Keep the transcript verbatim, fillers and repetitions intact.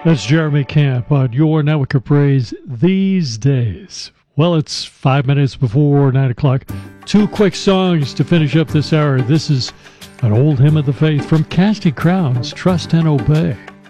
That's Jeremy Camp on your network of praise these days. Well, it's five minutes before nine o'clock. Two quick songs to finish up this hour. This is an old hymn of the faith from Casting Crowns, Trust and Obey.